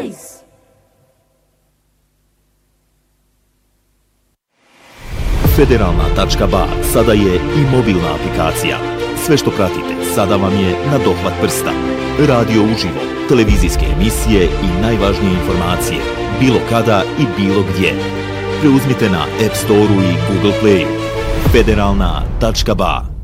Voice. Federalna.ba sada je i mobilna aplikacija. Sve što pratite sada vam je na dohvat prsta. Radio uživo, televizijske emisije i najvažnije informacije, bilo kada i bilo gdje. Preuzmite na App Store-u i Google Play. Federalna.ba